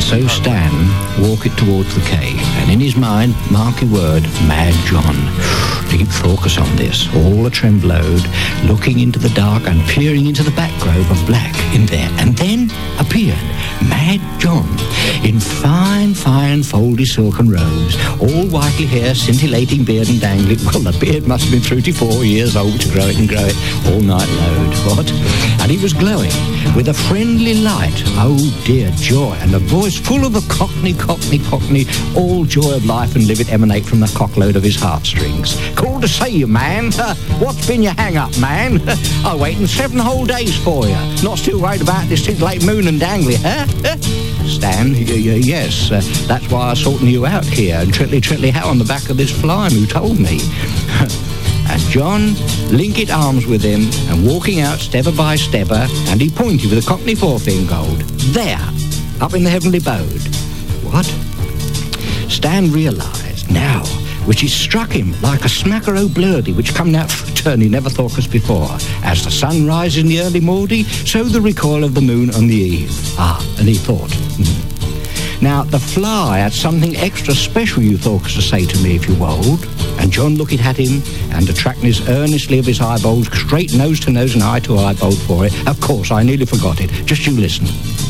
So Stan walked towards the cave, and in his mind, mark your word, Mad John. Deep focus on this, all a tremblowed, looking into the dark and peering into the back grove of black in there, and then appeared Mad John in fine foldy silken robes, all whitely hair, scintillating beard and dangling. Well, the beard must have been 34 years old to grow it and grow it all night load. What? And he was glowing with a friendly light. Oh dear, joy, and a voice full of a cockney, all joy of life and live it emanate from the cockload of his heartstrings. Called to see you, man. What's been your hang-up, man? I'm waiting 7 whole days for you. Not still worried about this scintillating moon and dangly, huh? Stan, yes, that's why I'm sorting you out here, and trittly how on the back of this fly who told me. As John linked arms with him and walking out stepper by stepper, and he pointed with a cockney forefinger, there, up in the heavenly abode. What? Stan realised now, which it struck him like a smacker o' blurdy which come out for a turn he never thought as before. As the sun rises in the early morning, so the recoil of the moon on the eve. And he thought, Now, the fly had something extra special you thought to say to me if you wold. And John looked at him, and attracting earnestly of his eyeballs, straight nose to nose and eye to eyeball for it. Of course, I nearly forgot it. Just you listen.